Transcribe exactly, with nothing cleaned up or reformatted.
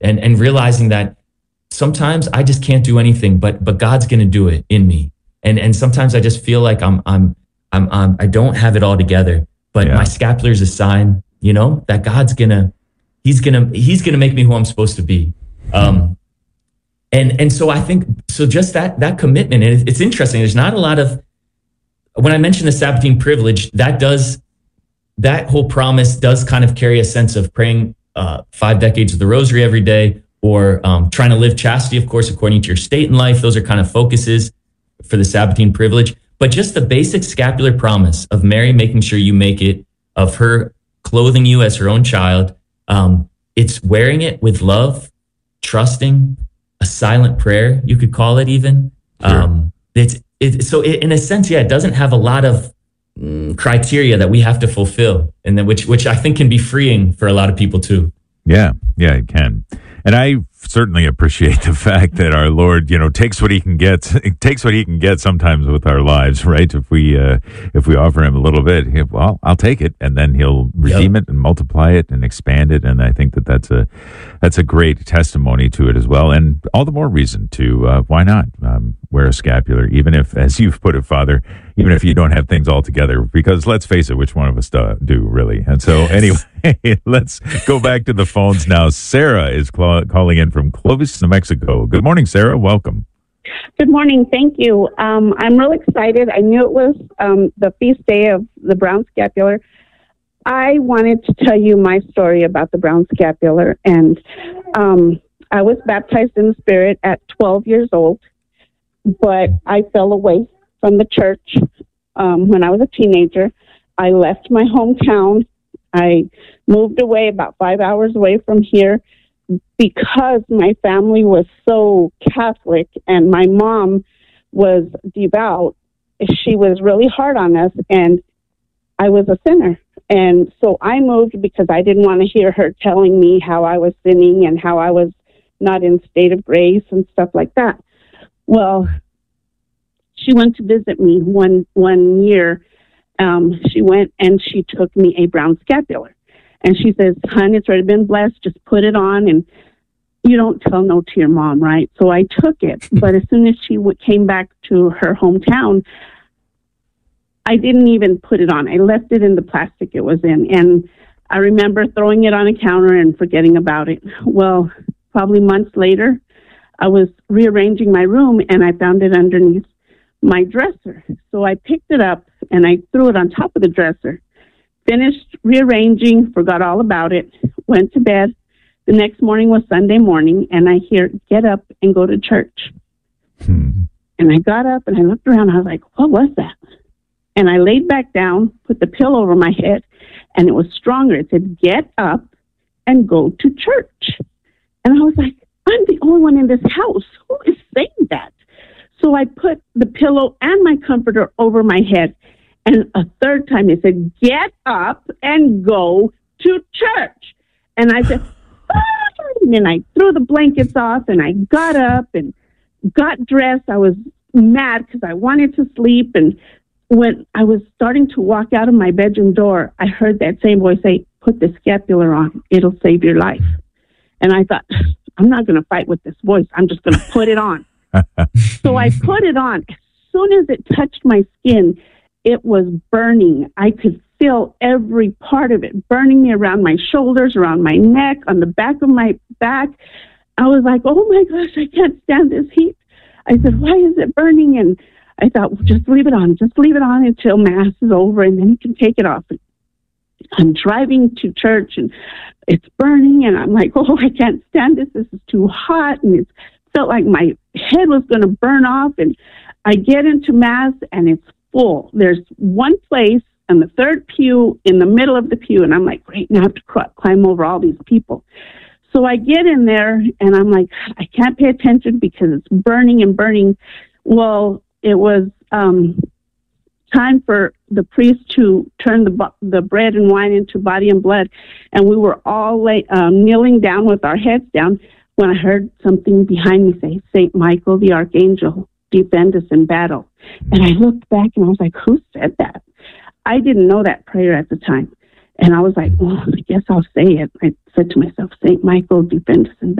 and, and realizing that sometimes I just can't do anything, but, but God's going to do it in me. And, and sometimes I just feel like I'm, I'm, I'm, I'm I don't have it all together, but yeah. my scapular is a sign, you know, that God's going to, he's going to, he's going to make me who I'm supposed to be. Um, and, and so I think, so just that, that commitment, and it's interesting. There's not a lot of, when I mentioned the Sabbathine privilege, that does, that whole promise does kind of carry a sense of praying uh, five decades of the rosary every day, or um, trying to live chastity, of course, according to your state in life. Those are kind of focuses for the Sabbathine privilege. But just the basic scapular promise of Mary making sure you make it, of her clothing you as her own child, um, it's wearing it with love, trusting, a silent prayer, you could call it even. Sure. Um, it's it, so it, in a sense, yeah, it doesn't have a lot of mm, criteria that we have to fulfill, and then which which I think can be freeing for a lot of people too. Yeah, yeah, it can. And I certainly appreciate the fact that our Lord, you know, takes what he can get, takes what he can get sometimes with our lives, right? If we, uh, if we offer him a little bit, he, well, I'll take it. And then he'll redeem yep. it and multiply it and expand it. And I think that that's a, that's a great testimony to it as well. And all the more reason to, uh, why not, um, wear a scapular, even if, as you've put it, Father, even if you don't have things all together, because let's face it, which one of us do, do really? And so anyway, let's go back to the phones now. Sarah is call, calling in from Clovis, New Mexico. Good morning, Sarah. Welcome. Good morning. Thank you. Um, I'm real excited. I knew it was um, the feast day of the brown scapular. I wanted to tell you my story about the brown scapular. And um, I was baptized in the Spirit at twelve years old, but I fell away from the church um, when I was a teenager. I left my hometown. I moved away about five hours away from here because my family was so Catholic and my mom was devout. She was really hard on us, and I was a sinner. And so I moved because I didn't want to hear her telling me how I was sinning and how I was not in state of grace and stuff like that. Well, she went to visit me one one year. Um, she went and she took me a brown scapular. And she says, "Hon, it's already been blessed. Just put it on, and you don't tell no to your mom," right? So I took it. But as soon as she w- came back to her hometown, I didn't even put it on. I left it in the plastic it was in. And I remember throwing it on a counter and forgetting about it. Well, probably months later, I was rearranging my room, and I found it underneath my dresser. So I picked it up, and I threw it on top of the dresser. Finished rearranging, forgot all about it, went to bed. The next morning was Sunday morning, and I hear, "Get up and go to church." Hmm. And I got up, and I looked around. I was like, what was that? And I laid back down, put the pillow over my head, and it was stronger. It said, "Get up and go to church." And I was like, I'm the only one in this house. Who is saying that? So I put the pillow and my comforter over my head. And a third time it said, "Get up and go to church." And I said, "Ah!" And I threw the blankets off, and I got up and got dressed. I was mad because I wanted to sleep. And when I was starting to walk out of my bedroom door, I heard that same voice say, "Put the scapular on. It'll save your life." And I thought, I'm not going to fight with this voice. I'm just going to put it on. So I put it on. As soon as it touched my skin, it was burning. I could feel every part of it burning me around my shoulders, around my neck, on the back of my back. I was like, oh my gosh, I can't stand this heat. I said, "Why is it burning?" And I thought, well, just leave it on. Just leave it on until Mass is over, and then you can take it off. I'm driving to church, and it's burning, and I'm like, oh, I can't stand this. This is too hot, and it felt like my head was going to burn off. And I get into Mass, and it's full. There's one place on the third pew in the middle of the pew, and I'm like, great, now I have to cr- climb over all these people. So I get in there, and I'm like, I can't pay attention because it's burning and burning. Well, it was um, time for the priest to turn the the bread and wine into body and blood, and we were all lay, um, kneeling down with our heads down when I heard something behind me say, "Saint Michael the Archangel, defend us in battle." And I looked back, and I was like, who said that? I didn't know that prayer at the time. And I was like, well, I guess I'll say it. I said to myself, "Saint Michael, defend us in battle."